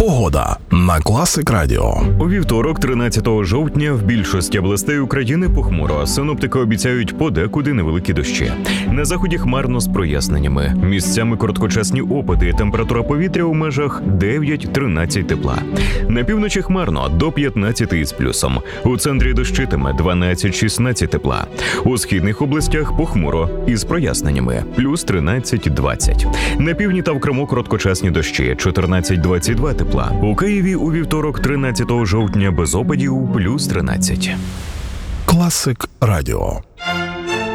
Погода на Класик Радіо. У вівторок, 13 жовтня, в більшості областей України похмуро. Синоптики обіцяють подекуди невеликі дощі. На заході хмарно з проясненнями. Місцями короткочасні опади. Температура повітря у межах 9-13 тепла. На півночі хмарно до 15 із плюсом. У центрі дощитиме 12-16 тепла. У східних областях похмуро із проясненнями. Плюс 13-20. На півдні та в Криму короткочасні дощі. 14-22 тепла. У Києві у вівторок, 13 жовтня, без опадів, плюс 13. Класик Радіо.